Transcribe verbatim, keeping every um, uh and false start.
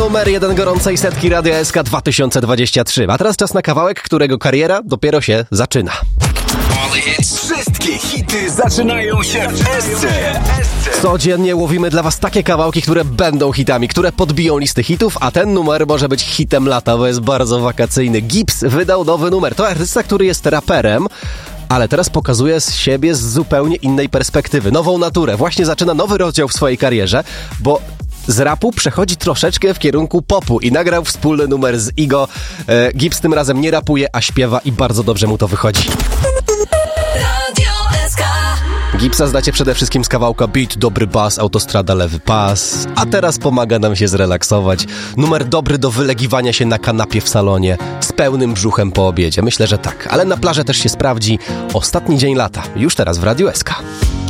numer jeden gorącej setki Radia S K dwa tysiące dwadzieścia trzy. A teraz czas na kawałek, którego kariera dopiero się zaczyna. Wszystkie hity zaczynają się w S C. Codziennie łowimy dla was takie kawałki, które będą hitami, które podbiją listy hitów, a ten numer może być hitem lata, bo jest bardzo wakacyjny. Gibbs wydał nowy numer. To artysta, który jest raperem, ale teraz pokazuje z siebie z zupełnie innej perspektywy. Nową naturę. Właśnie zaczyna nowy rozdział w swojej karierze, bo z rapu przechodzi troszeczkę w kierunku popu i nagrał wspólny numer z Igo. E, Gibbs tym razem nie rapuje, a śpiewa i bardzo dobrze mu to wychodzi. Gibbsa znacie przede wszystkim z kawałka Beat, dobry bas, autostrada, lewy pas, a teraz pomaga nam się zrelaksować. Numer dobry do wylegiwania się na kanapie w salonie z pełnym brzuchem po obiedzie. Myślę, że tak, ale na plażę też się sprawdzi. Ostatni dzień lata, już teraz w Radiu S K.